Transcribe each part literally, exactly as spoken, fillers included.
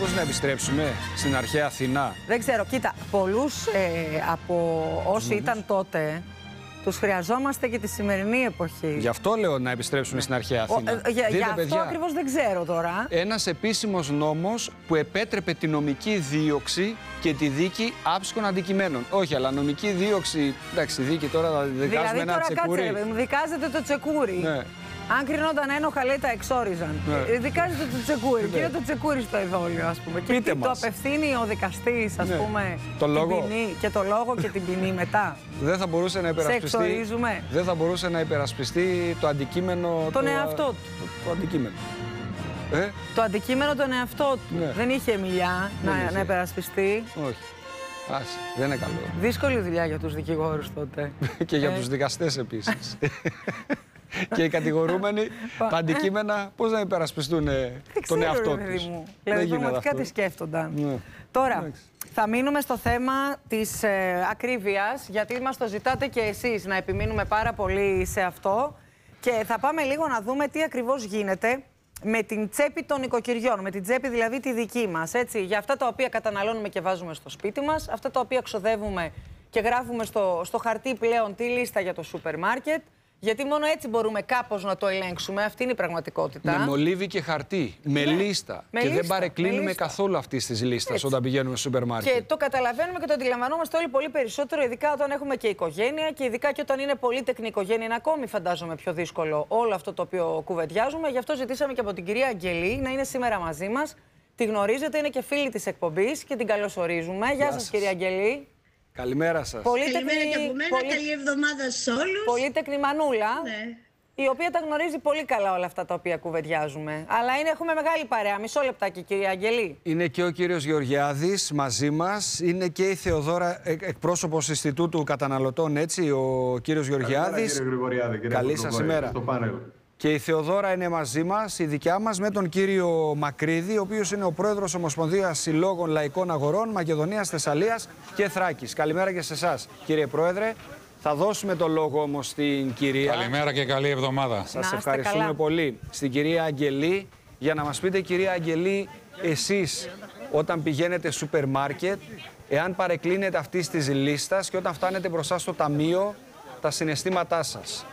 μήπως να επιστρέψουμε στην αρχαία Αθηνά? Δεν ξέρω, κοίτα, πολλούς ε, από όσοι ήταν τότε, τους χρειαζόμαστε και τη σημερινή εποχή. Γι' αυτό λέω να επιστρέψουμε ναι. στην αρχαία Αθήνα. Ο, ε, για για αυτό παιδιά, ακριβώς δεν ξέρω τώρα. Ένας επίσημος νόμος που επέτρεπε τη νομική δίωξη και τη δίκη άψυχων αντικειμένων. Όχι, αλλά νομική δίωξη, εντάξει, δίκη τώρα θα δικάζουμε δηλαδή, ένα τώρα τσεκούρι. Δηλαδή τώρα κάτσε, δικάζεται το τσεκούρι. Ναι. Αν κρινόταν ένοχα, λέει, τα εξόριζαν. Ναι. Δικάζεται το τσεκούρι. Ναι. Και είναι το τσεκούρι στο ειδόλιο, ας πούμε. Πείτε και μας. Το απευθύνει ο δικαστής, ας ναι. πούμε, το λόγο. Την ποινή, και το λόγο και την ποινή μετά. Δεν θα μπορούσε να υπερασπιστεί. Σε εξορίζουμε. Δεν θα μπορούσε να υπερασπιστεί το αντικείμενο. Τον το, εαυτό του. Το, το αντικείμενο. Ε? Το αντικείμενο τον εαυτό του. Ναι. Δεν είχε μιλιά να, είχε. να υπερασπιστεί. Όχι. Άσε, δεν είναι καλό. Δύσκολη δουλειά για τους δικηγόρους τότε. Και για ε. τους δικαστές επίσης. Και οι κατηγορούμενοι, τα αντικείμενα, πώς να υπερασπιστούν τον εαυτό τους. Δηλαδή, πραγματικά τι σκέφτονταν. Ναι. Τώρα, ναι. θα μείνουμε στο θέμα της ε, ακρίβειας, γιατί μας το ζητάτε και εσείς να επιμείνουμε πάρα πολύ σε αυτό. Και θα πάμε λίγο να δούμε τι ακριβώς γίνεται με την τσέπη των οικοκυριών, με την τσέπη δηλαδή τη δική μας, έτσι, για αυτά τα οποία καταναλώνουμε και βάζουμε στο σπίτι μας, αυτά τα οποία ξοδεύουμε και γράφουμε στο, στο χαρτί πλέον τη λίστα για το σούπερ μάρκετ. Γιατί μόνο έτσι μπορούμε κάπως να το ελέγξουμε. Αυτή είναι η πραγματικότητα. Με μολύβι και χαρτί, με ναι. λίστα. Με και λίστα, δεν παρεκκλίνουμε καθόλου αυτή τη λίστα όταν πηγαίνουμε στο σούπερ μάρκετ. Και το καταλαβαίνουμε και το αντιλαμβανόμαστε όλοι πολύ περισσότερο, ειδικά όταν έχουμε και οικογένεια και ειδικά και όταν είναι πολύτεκνη οικογένεια. Είναι ακόμη, φαντάζομαι, πιο δύσκολο όλο αυτό το οποίο κουβεντιάζουμε. Γι' αυτό ζητήσαμε και από την κυρία Αγγελή να είναι σήμερα μαζί μας. Τη γνωρίζετε, είναι και φίλη της εκπομπής και την καλωσορίζουμε. Γεια σας, κυρία Αγγελή. Καλημέρα σας. Καλημέρα και από μένα, πολύ... καλή εβδομάδα σε όλους. Πολύτεκνη μανούλα, ναι. η οποία τα γνωρίζει πολύ καλά όλα αυτά τα οποία κουβεντιάζουμε. Αλλά είναι, έχουμε μεγάλη παρέα. Μισό λεπτάκι, κυρία Αγγελή. Είναι και ο κύριος Γεωργιάδης μαζί μας. Είναι και η Θεοδόρα, εκπρόσωπος Ινστιτούτου Καταναλωτών, έτσι, ο κύριος Γεωργιάδης. Καλημέρα, κύριε Γρηγοριάδη. Κύριε Καλή σας ημέρα. Στο πάνελ. Και η Θεοδόρα είναι μαζί μας, η δικιά μας, με τον κύριο Μακρύδη, ο οποίος είναι ο πρόεδρος Ομοσπονδίας Συλλόγων Λαϊκών Αγορών Μακεδονίας, Θεσσαλίας και Θράκης. Καλημέρα και σε εσάς, κύριε Πρόεδρε. Θα δώσουμε το λόγο όμως στην κυρία. Καλημέρα και καλή εβδομάδα. Σας ευχαριστούμε καλά. πολύ. Στην κυρία Αγγελή, για να μας πείτε, κυρία Αγγελή, εσείς όταν πηγαίνετε σούπερ μάρκετ, εάν παρεκκλίνετε αυτής της λίστας και όταν φτάνετε μπροστά στο ταμείο, τα συναισθήματά σας.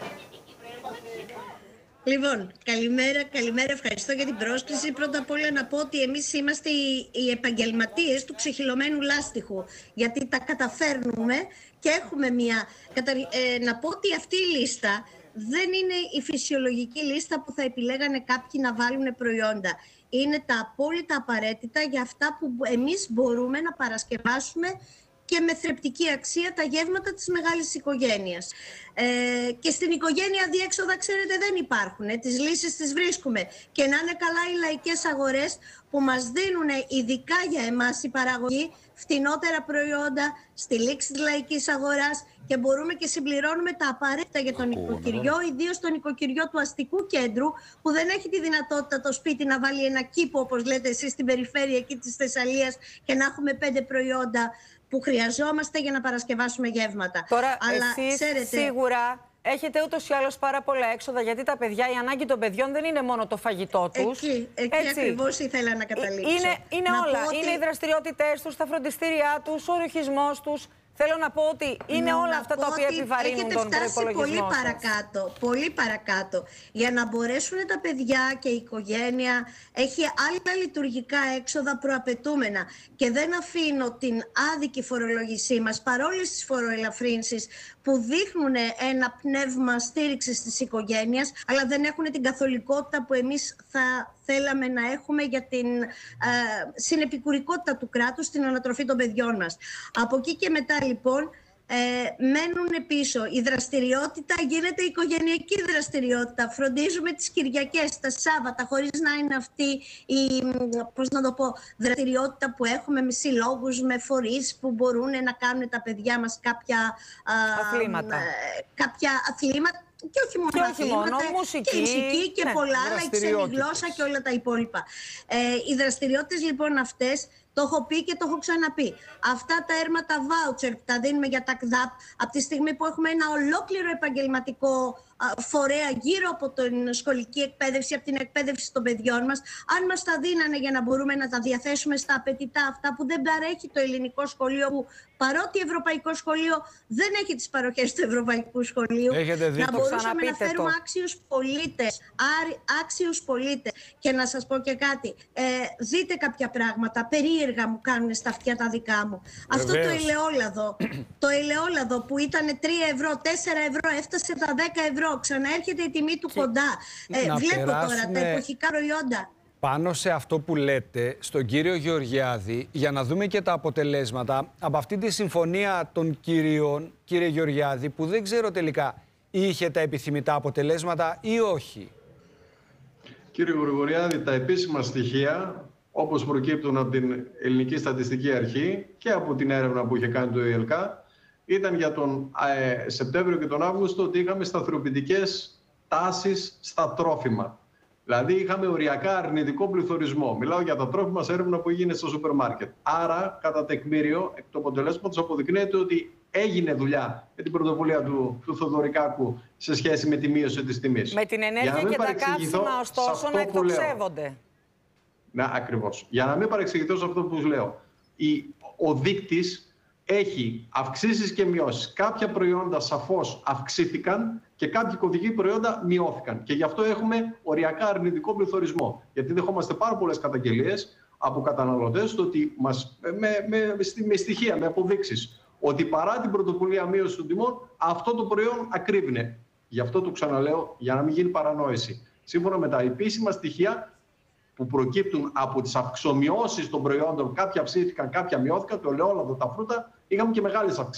Λοιπόν, καλημέρα, καλημέρα, ευχαριστώ για την πρόσκληση. Πρώτα απ' όλα να πω ότι εμείς είμαστε οι, οι επαγγελματίες του ξεχυλωμένου λάστιχου, γιατί τα καταφέρνουμε και έχουμε μια... Κατα... Ε, να πω ότι αυτή η λίστα δεν είναι η φυσιολογική λίστα που θα επιλέγανε κάποιοι να βάλουν προϊόντα. Είναι τα απόλυτα απαραίτητα για αυτά που εμείς μπορούμε να παρασκευάσουμε και με θρεπτική αξία τα γεύματα της μεγάλης οικογένειας. Ε, και στην οικογένεια διέξοδα, ξέρετε, δεν υπάρχουν. Ε, τις λύσεις τις βρίσκουμε. Και να είναι καλά οι λαϊκές αγορές που μας δίνουν ειδικά για εμάς η παραγωγή φτηνότερα προϊόντα στη λήξη της λαϊκής αγοράς και μπορούμε και συμπληρώνουμε τα απαραίτητα για τον οικοκυριό, ιδίως τον οικοκυριό του αστικού κέντρου που δεν έχει τη δυνατότητα το σπίτι να βάλει ένα κήπο, όπως λέτε εσείς, στην περιφέρεια εκεί της Θεσσαλίας και να έχουμε πέντε προϊόντα που χρειαζόμαστε για να παρασκευάσουμε γεύματα. Τώρα, αλλά εσείς ξέρετε... σίγουρα έχετε ούτως ή άλλως πάρα πολλά έξοδα, γιατί τα παιδιά, η ανάγκη των παιδιών δεν είναι μόνο το φαγητό τους. Εκεί, εκεί ακριβώς ήθελα να καταλήξω. Είναι, είναι να όλα. Ότι... Είναι οι δραστηριότητες τους, τα φροντιστήριά τους, ο ρουχισμός τους. Θέλω να πω ότι είναι όλα αυτά τα οποία επιβαρύνουν τον προϋπολογισμό πολύ σας. παρακάτω, πολύ παρακάτω. Για να μπορέσουν τα παιδιά και η οικογένεια, έχει άλλα λειτουργικά έξοδα προαπαιτούμενα. Και δεν αφήνω την άδικη φορολόγησή μας, παρόλες τις φοροελαφρύνσεις που δείχνουν ένα πνεύμα στήριξης της οικογένειας, αλλά δεν έχουν την καθολικότητα που εμείς θα θέλαμε να έχουμε για την ε, συνεπικουρικότητα του κράτους στην ανατροφή των παιδιών μας. Από εκεί και μετά λοιπόν ε, μένουν πίσω. Η δραστηριότητα γίνεται οικογενειακή δραστηριότητα. Φροντίζουμε τις Κυριακές, τα Σάββατα, χωρίς να είναι αυτή η, πώς να το πω, δραστηριότητα που έχουμε με συλλόγους, με φορείς που μπορούν να κάνουν τα παιδιά μας κάποια αθλήματα. Ε, κάποια αθλήματα. Και όχι μόνο, και όχι μόνο μουσική, και, μουσική και ναι, πολλά άλλα, η ξένη γλώσσα και όλα τα υπόλοιπα. Ε, οι δραστηριότητες λοιπόν αυτές Το έχω πει και το έχω ξαναπεί. Αυτά τα έρματα voucher που τα δίνουμε για τα ΚΔΑΠ, από τη στιγμή που έχουμε ένα ολόκληρο επαγγελματικό φορέα γύρω από την σχολική εκπαίδευση, από την εκπαίδευση των παιδιών μας, αν μας τα δίνανε για να μπορούμε να τα διαθέσουμε στα απαιτητά αυτά που δεν παρέχει το ελληνικό σχολείο, που παρότι ευρωπαϊκό σχολείο δεν έχει τις παροχές του ευρωπαϊκού σχολείου, να μπορούσαμε να φέρουμε άξιους πολίτες, άξιους πολίτες. Και να σας πω και κάτι, ε, δείτε κάποια πράγματα περίεργα μου κάνουν στα αυτιά τα δικά μου. Βεβαίως. Αυτό το ελαιόλαδο, το ελαιόλαδο που ήταν τρία ευρώ, τέσσερα ευρώ, έφτασε τα δέκα ευρώ, ξαναέρχεται η τιμή του και κοντά. Ε, βλέπω τώρα τα εποχικά προϊόντα. Πάνω σε αυτό που λέτε, στον κύριο Γεωργιάδη, για να δούμε και τα αποτελέσματα από αυτή τη συμφωνία των κυρίων, κύριε Γεωργιάδη, που δεν ξέρω τελικά είχε τα επιθυμητά αποτελέσματα ή όχι. Κύριε Γρηγοριάδη, τα επίσημα στοιχεία, όπως προκύπτουν από την Ελληνική Στατιστική Αρχή και από την έρευνα που είχε κάνει το ΙΕΛΚΑ, ήταν για τον ε, Σεπτέμβριο και τον Αύγουστο ότι είχαμε σταθεροποιητικές τάσεις στα τρόφιμα. Δηλαδή είχαμε οριακά αρνητικό πληθωρισμό. Μιλάω για τα τρόφιμα σε έρευνα που έγινε στο σούπερ μάρκετ. Άρα, κατά τεκμήριο, εκ του αποτελέσματος αποδεικνύεται ότι έγινε δουλειά με την πρωτοβουλία του, του Θοδωρικάκου σε σχέση με τη μείωση της τιμής. Με την ενέργεια και τα καύσιμα, ωστόσο, να εκτοξεύονται. Ναι, ακριβώς. Για να μην παρεξηγηθώ σε αυτό που λέω. Η, ο δείκτης έχει αυξήσεις και μειώσεις. Κάποια προϊόντα σαφώς αυξήθηκαν και κάποια κωδικοί προϊόντα μειώθηκαν. Και γι' αυτό έχουμε οριακά αρνητικό πληθωρισμό. Γιατί δεχόμαστε πάρα πολλές καταγγελίες από καταναλωτές ότι μας, με, με, με στοιχεία, με αποδείξεις, ότι παρά την πρωτοβουλία μείωση των τιμών, αυτό το προϊόν ακρίβεινε. Γι' αυτό το ξαναλέω, για να μην γίνει παρανόηση. Σύμφωνα με τα επίσημα στοιχεία που προκύπτουν από τις αυξομειώσεις των προϊόντων, κάποια αυξήθηκαν, κάποια μειώθηκαν, το ελαιόλαδο, τα φρούτα, είχαμε και μεγάλες αυξήσεις.